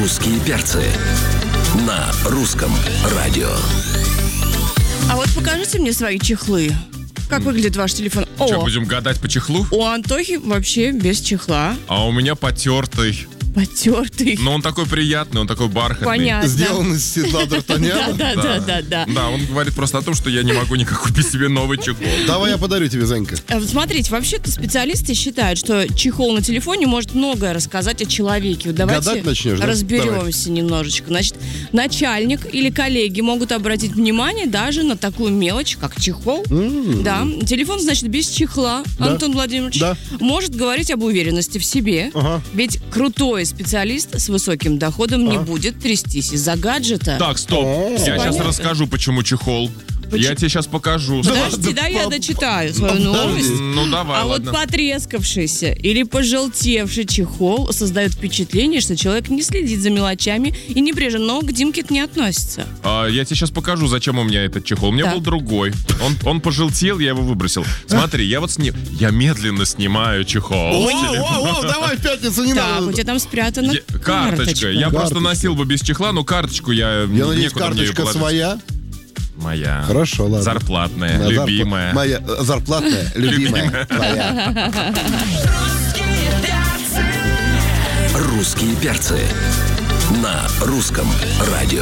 «Русские перцы» на русском радио. А вот покажите мне свои чехлы. Как выглядит ваш телефон? Что, будем гадать по чехлу? У Антохи вообще без чехла. А у меня потертый. Потертый. Но он такой приятный, он такой бархатный. Понятно. Сделан из седла Д'Артаньяна? Да. Он говорит просто о том, что я не могу никак купить себе новый чехол. Давай я подарю тебе, Занька. Смотрите, вообще-то специалисты считают, что чехол на телефоне может многое рассказать о человеке. Вот давайте Гадать начнешь, да? разберемся немножечко. Значит, начальник или коллеги могут обратить внимание даже на такую мелочь, как чехол. Да, телефон, значит, без чехла, Да. Антон Владимирович, Да. может говорить об уверенности в себе. Ага. Ведь крутой специалист с высоким доходом не будет трястись из-за гаджета. Так, стоп. Я сейчас понятно. расскажу, почему чехол. Я тебе сейчас покажу. Подожди, да, я дочитаю свою новость. Ну, давай, А ладно. вот потрескавшийся или пожелтевший чехол создает впечатление, что человек не следит за мелочами и небрежен, но к Димке это не относится. Я тебе сейчас покажу, зачем у меня этот чехол. У меня Так. был другой. Он пожелтел, я его выбросил. Смотри, я медленно снимаю чехол. Давай в пятницу, не Так, у надо. тебя там спрятана Карточка. Я просто носил бы без чехла, но карточку Я надеюсь, некуда мне её карточка положить. своя? Моя. Хорошо, ладно. Зарплатная, любимая. Моя зарплатная, любимая. Твоя. «Русские перцы» на русском радио.